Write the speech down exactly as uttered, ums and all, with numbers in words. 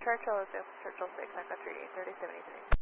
Churchill is Churchill six, I've got three eight thirty seventy-three.